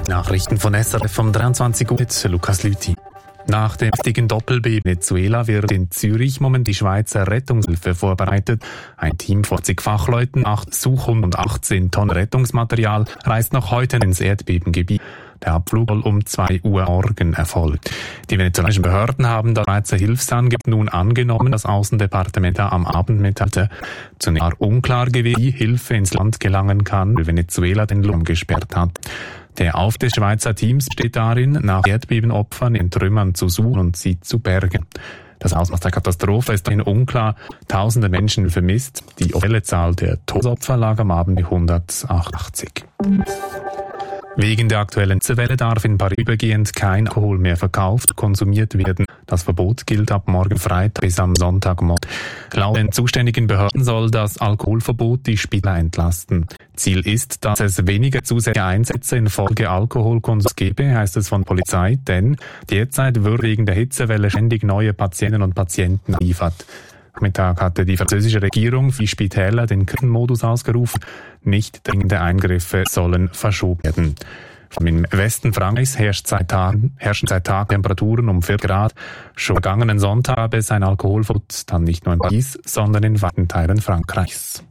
Nachrichten von SRF vom 23 Uhr mit Lukas Lüthi. Nach dem heftigen Doppelbeben in Venezuela wird in Zürich momentan die Schweizer Rettungshilfe vorbereitet. Ein Team von 40 Fachleuten, 8 Suchhunden und 18 Tonnen Rettungsmaterial reist noch heute ins Erdbebengebiet. Der Abflug soll um 2 Uhr morgen erfolgen. Die venezolanischen Behörden haben das Schweizer Hilfsangebot nun angenommen. Das Außendepartement am Abend mitteilte. Zunächst war unklar gewesen, wie Hilfe ins Land gelangen kann, weil Venezuela den Luftraum gesperrt hat. Der Auftrag des Schweizer Teams besteht darin, nach Erdbebenopfern in Trümmern zu suchen und sie zu bergen. Das Ausmaß der Katastrophe ist dahin unklar. Tausende Menschen vermisst. Die offizielle Zahl der Todesopfer lag am Abend bei 188. Wegen der aktuellen Hitzewelle darf in Paris übergehend kein Alkohol mehr verkauft, konsumiert werden. Das Verbot gilt ab morgen Freitag bis am Sonntagmorgen. Laut den zuständigen Behörden soll das Alkoholverbot die Spieler entlasten. Ziel ist, dass es weniger zusätzliche Einsätze infolge Alkoholkonsums gebe, heißt es von Polizei, denn derzeit wird wegen der Hitzewelle ständig neue Patientinnen und Patienten geliefert. Am Mittag hatte die französische Regierung für die Spitäler den Krisenmodus ausgerufen. Nicht dringende Eingriffe sollen verschoben werden. Im Westen Frankreichs herrschen seit Tagen Temperaturen um 4 Grad. Schon vergangenen Sonntag gab es ein Alkoholverbot, dann nicht nur in Paris, sondern in weiten Teilen Frankreichs.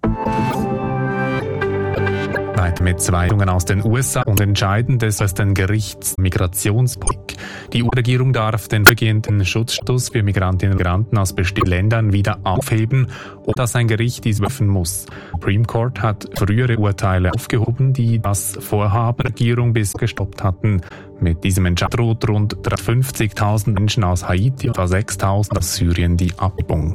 Weiter mit Weisungen aus den USA und entscheidend des Gerichts Migrationspolitik. Die US-Regierung darf den vorgehenden Schutzstatus für Migrantinnen und Migranten aus bestimmten Ländern wieder aufheben, ohne dass ein Gericht dies prüfen muss. Der Supreme Court hat frühere Urteile aufgehoben, die das Vorhaben der Regierung bis gestoppt hatten. Mit diesem Entscheid droht rund 50.000 Menschen aus Haiti und 6.000 aus Syrien die Abschiebung.